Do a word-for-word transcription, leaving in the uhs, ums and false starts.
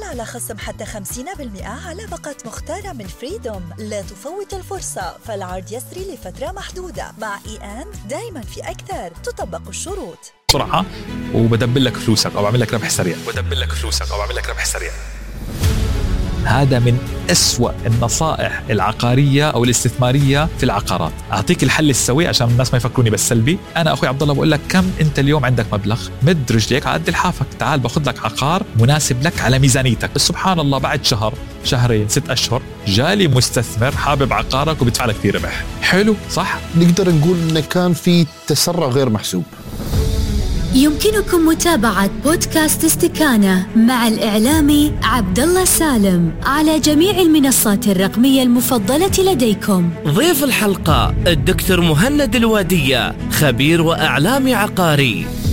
على خصم حتى خمسين بالمئة على باقة مختارة من فريدوم. لا تفوت الفرصة، فالعرض يسري لفترة محدودة. مع إي أند دايما في أكثر، تطبق الشروط. بسرعة وبدبل لك فلوسك أو بعمل لك ربح سريع بدبل لك فلوسك أو بعمل لك ربح سريع. هذا من أسوأ النصائح العقارية أو الاستثمارية في العقارات. أعطيك الحل السوي عشان الناس ما يفكروني بالسلبي. أنا أخوي عبد الله بقول لك كم أنت اليوم عندك مبلغ، مد رجليك على قد لحافك، تعال باخذ لك عقار مناسب لك على ميزانيتك. بس سبحان الله بعد شهر شهرين ست أشهر جالي مستثمر حابب عقارك وبدفع لك فيه ربح. حلو صح؟ نقدر نقول إن كان في تسرع غير محسوب. يمكنكم متابعة بودكاست استكانة مع الإعلامي عبد الله سالم على جميع المنصات الرقمية المفضلة لديكم. ضيف الحلقة الدكتور مهند الوادية، خبير وإعلامي عقاري.